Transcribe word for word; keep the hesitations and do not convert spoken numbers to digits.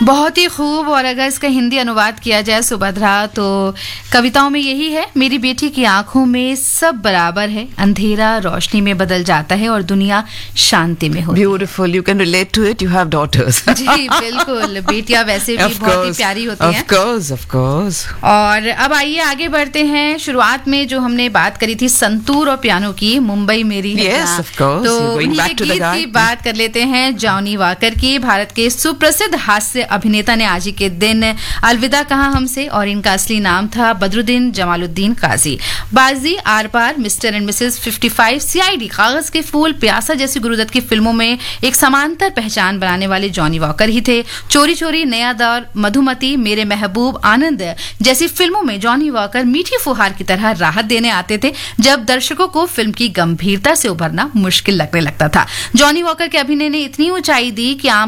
बहुत ही खूब। और अगर इसका हिंदी अनुवाद किया जाए सुभद्रा, तो कविताओं में यही है, मेरी बेटी की आंखों में सब बराबर है, अंधेरा रोशनी में बदल जाता है और दुनिया शांति में होती है। Beautiful. You can relate to it. You have daughters. जी बिल्कुल, बेटियां वैसे भी बहुत ही प्यारी होती हैं। Of course, of course. और अब आइए आगे बढ़ते हैं। शुरुआत में जो हमने बात करी थी संतूर और पियानो की, मुंबई मेरी है Yes, of course. तो You're going उन्हीं back के to the गीत guy. की बात कर लेते हैं, जॉनी वॉकर की। भारत के सुप्रसिद्ध हास्य अभिनेता ने आज ही के दिन अलविदा कहा हमसे, और इनका असली नाम था बदरुद्दीन जमालुद्दीन काजी। बाजी, are par, mister and Mrs पचपन, सीआईडी, कागज के फूल, प्यासा जैसी गुरुदत्त की फिल्मों में एक समांतर पहचान बनाने वाले जॉनी वॉकर ही थे। चोरी चोरी, नया दौर, मधुमती, मेरे महबूब, आनंद जैसी फिल्मों में जॉनी वॉकर मीठी फुहार की तरह राहत देने आते थे जब दर्शकों को फिल्म की गंभीरता से उभरना मुश्किल लगने लगता था। जॉनी वॉकर के अभिनय ने इतनी ऊंचाई दी कि आम